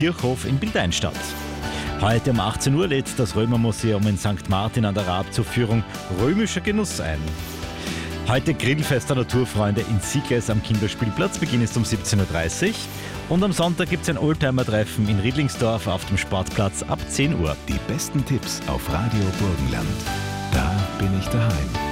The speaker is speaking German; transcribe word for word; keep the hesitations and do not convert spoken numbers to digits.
Kirchhof in Bildeinstadt. Heute um achtzehn Uhr lädt das Römermuseum in Sankt Martin an der Raab zur Führung Römischer Genuss ein. Heute Grillfest der Naturfreunde in Sieges am Kinderspielplatz. Beginn ist um siebzehn Uhr dreißig. Und am Sonntag gibt es ein Oldtimer-Treffen in Riedlingsdorf auf dem Sportplatz ab zehn Uhr. Die besten Tipps auf Radio Burgenland. Da bin ich daheim.